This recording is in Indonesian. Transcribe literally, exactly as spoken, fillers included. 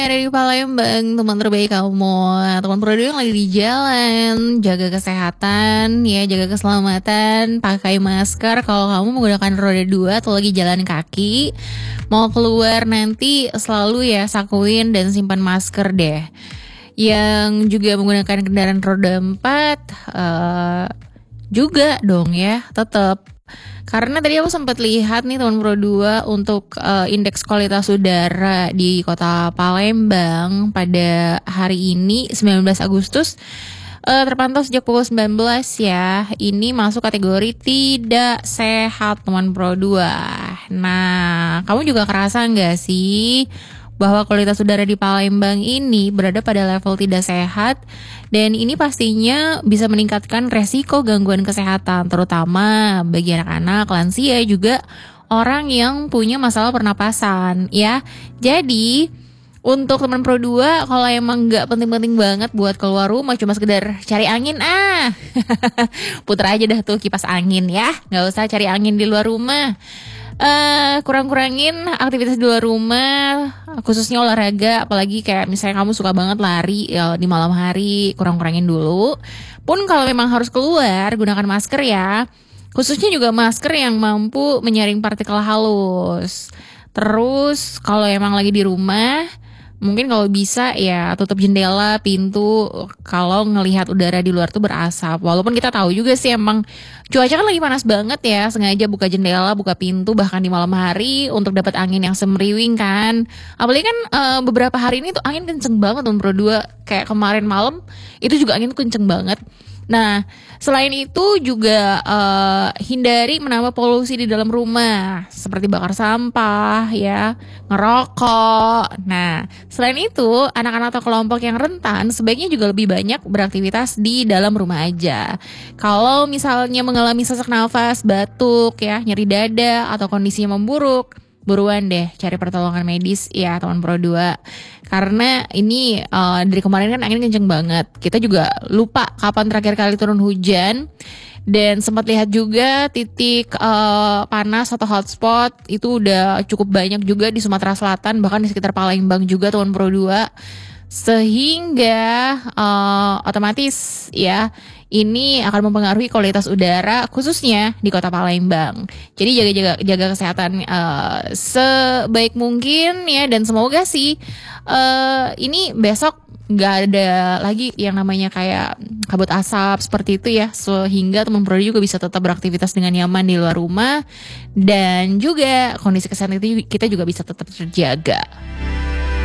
Ada di Palembang, teman terbaik kamu. Teman produk yang lagi di jalan, jaga kesehatan, ya jaga keselamatan, pakai masker kalau kamu menggunakan roda dua atau lagi jalan kaki. Mau keluar nanti selalu ya sakuin dan simpan masker deh. Yang juga menggunakan kendaraan roda empat, eh, juga dong ya, tetap. Karena tadi aku sempat lihat nih teman Pro dua untuk eh, indeks kualitas udara di Kota Palembang pada hari ini sembilan belas Agustus eh, terpantau sejak pukul sembilan belas ya. Ini masuk kategori tidak sehat teman Pro dua. Nah, kamu juga kerasa nggak sih bahwa kualitas udara di Palembang ini berada pada level tidak sehat dan ini pastinya bisa meningkatkan resiko gangguan kesehatan terutama bagi anak-anak, lansia juga orang yang punya masalah pernapasan ya. Jadi untuk teman Pro dua kalau emang nggak penting-penting banget buat keluar rumah cuma sekedar cari angin ah puter aja dah tuh kipas angin ya, nggak usah cari angin di luar rumah. Uh, kurang-kurangin aktivitas di luar rumah, khususnya olahraga, apalagi kayak misalnya kamu suka banget lari ya, di malam hari, kurang-kurangin dulu. Pun kalau memang harus keluar, gunakan masker ya, khususnya juga masker yang mampu menyaring partikel halus. Terus kalau emang lagi di rumah, mungkin kalau bisa ya tutup jendela, pintu kalau ngelihat udara di luar tuh berasap. Walaupun kita tahu juga sih emang cuaca kan lagi panas banget ya, sengaja buka jendela, buka pintu bahkan di malam hari untuk dapat angin yang semriwing kan. Apalagi kan uh, beberapa hari ini tuh angin kenceng banget tuh Pro dua. Kayak kemarin malam itu juga angin tuh kenceng banget. Nah, selain itu juga uh, hindari menambah polusi di dalam rumah seperti bakar sampah ya, ngerokok. Nah, selain itu anak-anak atau kelompok yang rentan sebaiknya juga lebih banyak beraktivitas di dalam rumah aja. Kalau misalnya mengalami sesak nafas, batuk ya, nyeri dada atau kondisinya memburuk, buruan deh cari pertolongan medis ya teman Pro dua. Karena ini uh, dari kemarin kan angin kenceng banget. Kita juga lupa kapan terakhir kali turun hujan. Dan sempat lihat juga titik uh, panas atau hotspot itu udah cukup banyak juga di Sumatera Selatan, bahkan di sekitar Palembang juga teman Pro dua. Sehingga uh, otomatis ya ini akan mempengaruhi kualitas udara khususnya di Kota Palembang. Jadi jaga-jaga jaga kesehatan uh, sebaik mungkin ya, dan semoga sih uh, ini besok nggak ada lagi yang namanya kayak kabut asap seperti itu ya, sehingga teman Pro juga bisa tetap beraktivitas dengan nyaman di luar rumah dan juga kondisi kesehatan kita juga bisa tetap terjaga.